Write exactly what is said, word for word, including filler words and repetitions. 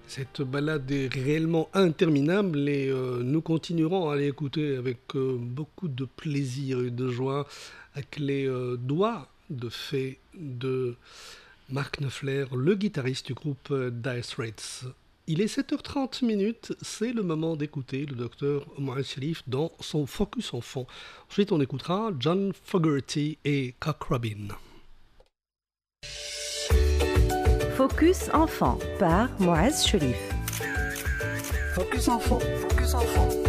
Cette balade est réellement interminable et euh, nous continuerons à l'écouter avec euh, beaucoup de plaisir et de joie avec les euh, doigts de fée de Mark Knopfler, le guitariste du groupe euh, Dire Straits. Il est sept heures trente minutes, c'est le moment d'écouter le docteur Mouaz Sherif dans son Focus Enfant. Ensuite, on écoutera John Fogerty et Cock Robin. Focus Enfant par Mouaz Sherif. Focus Enfant, Focus Enfant.